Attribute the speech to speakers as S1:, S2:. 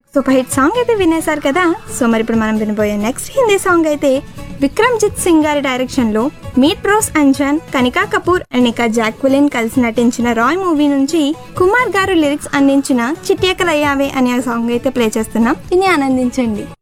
S1: Super hit song అయితే వినేశారు కదా. So మరి ఇప్పుడు మనం వినబోయే నెక్స్ట్ హిందీ సాంగ్ అయితే విక్రమ్జిత్ సింగ్ గారి డైరెక్షన్ లో meet rose Anjan, Kanika Kapoor and ఇక జాక్విలిన్ కలిసి నటించిన రాయ్ మూవీ నుంచి కుమార్ గారు లిరిక్స్ అందించిన చిట్యకలయ్యావే అనే సాంగ్ అయితే ప్లే చేస్తున్నాం. విని ఆనందించండి.